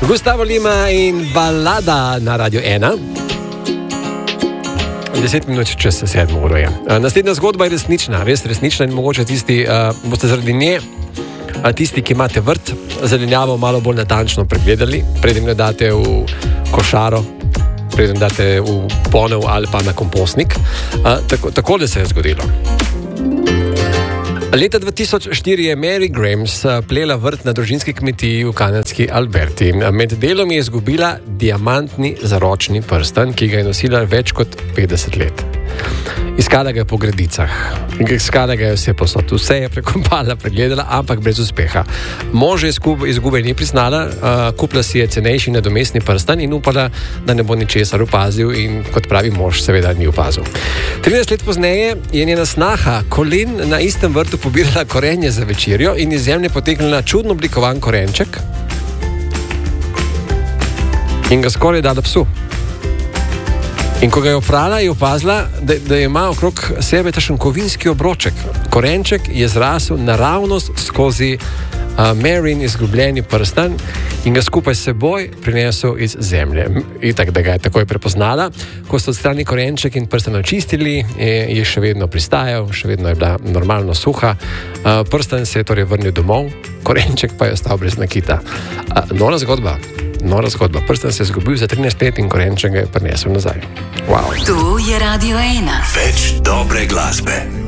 Gustavo Lima in balada na Radio 1. 10 minut čez 7 uro je. Naslednja zgodba je resnična, res resnična in mogoče boste zaradi nje, tisti, ki imate vrt, zelenjavo malo bolj natančno pregledali, preden jo date v košaro, preden date v ponev ali pa na kompostnik. Takole se je zgodilo. Leta 2004 je Mary Grams plela vrt na družinski kmetiji v kanadski Alberti. Med delom je izgubila diamantni zaročni prstan, ki ga je nosila več kot 50 let. Iskala ga je po gradicah, iskala ga je vse posod, vse je prekopala, pregledala, ampak brez uspeha. Mož izgube ni priznala, kupila si je cenejši nadomestni prstan in upala, da ne bo ničesar opazil in kot pravi mož, seveda ni opazil. 13 let pozneje je njena snaha Colin na istem vrtu pobirala korenje za večerjo in iz zemlje potegnila čudno oblikovan korenček in ga skoraj dala psu. In ko ga je oprala, je opazila, da ima okrog sebe takšen kovinski obroček. Korenček je zrasel naravnost skozi Maryn izgubljeni prstan in ga skupaj s seboj prinesel iz zemlje. Itak, da ga je takoj prepoznala. Ko so odstranili korenček in prstan očistili, je še vedno pristajal, še vedno je bila normalno suha. Prstan se je torej vrnil domov, korenček pa je ostal brez nakita. Nora zgodba. Prstan se je izgubil za 13 let in korenček ga je prinesel nazaj. Wow. Tu je Radio 1. Več dobre glasbe.